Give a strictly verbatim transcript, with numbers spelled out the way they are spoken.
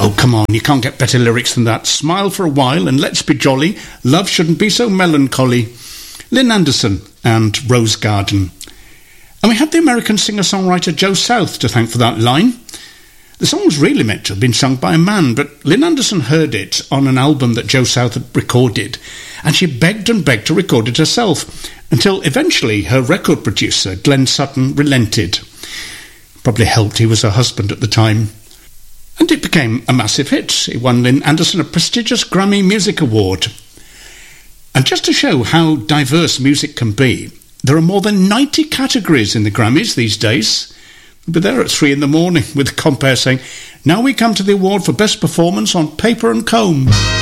Oh, come on, you can't get better lyrics than that. Smile for a while and let's be jolly. Love shouldn't be so melancholy. Lynn Anderson and Rose Garden. And we had the American singer-songwriter Joe South to thank for that line. The song was really meant to have been sung by a man, but Lynn Anderson heard it on an album that Joe South had recorded, and she begged and begged to record it herself, until eventually her record producer, Glenn Sutton, relented. Probably helped he was her husband at the time. And it became a massive hit. It won Lynn Anderson a prestigious Grammy Music Award. And just to show how diverse music can be, there are more than ninety categories in the Grammys these days. We'll be there at three in the morning with the compere saying, now we come to the award for Best Performance on Paper and Comb.